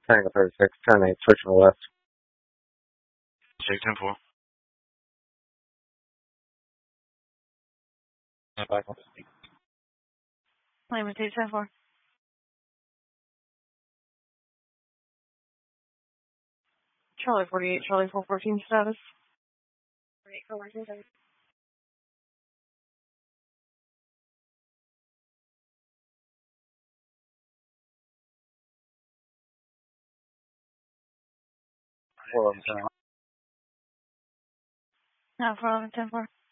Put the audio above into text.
Tango 36, turn 8, switch to the left. Check 10-4. Back. Lima 274. Charlie 48, Charlie 414 status. 48 for working service. No, 411 10-4.